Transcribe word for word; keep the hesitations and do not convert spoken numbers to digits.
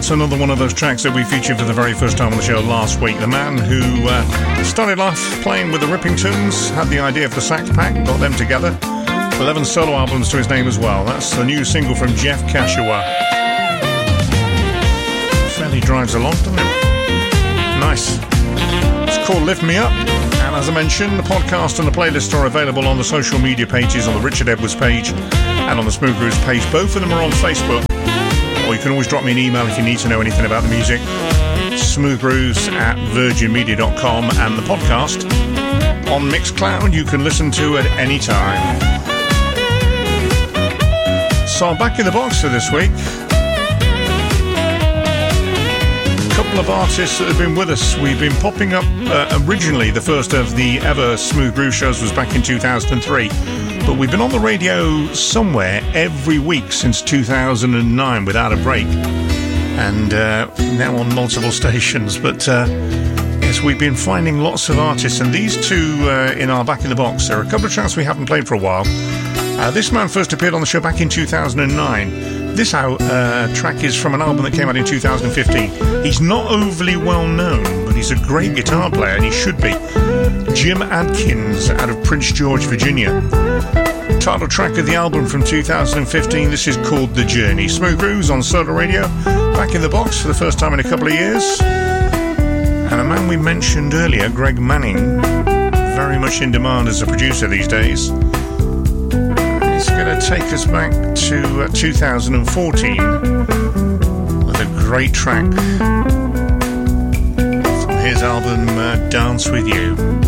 That's another one of those tracks that we featured for the very first time on the show last week. The man who uh, started life playing with the Rippingtons, had the idea for the Sax Pack, got them together. eleven solo albums to his name as well. That's the new single from Jeff Kashiwa. Fairly drives along, doesn't it? Nice. It's called Lift Me Up. And as I mentioned, the podcast and the playlist are available on the social media pages, on the Richard Edwards page and on the Smooth Grooves page. Both of them are on Facebook. Or you can always drop me an email if you need to know anything about the music. smoothgrooves at virgin media dot com, and the podcast on Mixcloud you can listen to at any time. So I'm back in the box for this week. A couple of artists that have been with us. We've been popping up uh, originally, the first of the ever Smooth Groove shows was back in two thousand three. But we've been on the radio somewhere every week since two thousand nine without a break. And uh, now on multiple stations. But uh, yes, we've been finding lots of artists. And these two uh, in our Back in the Box, there are a couple of tracks we haven't played for a while. Uh, this man first appeared on the show back in two thousand nine. This uh, track is from an album that came out in two thousand fifteen. He's not overly well known, but he's a great guitar player, and he should be. Jim Adkins out of Prince George, Virginia. Title track of the album from two thousand fifteen. This is called The Journey. Smooth Grooves on Solar Radio. Back in the box for the first time in a couple of years. And a man we mentioned earlier, Greg Manning, very much in demand as a producer these days. He's going to take us back to uh, two thousand fourteen with a great track from his album uh, Dance With You.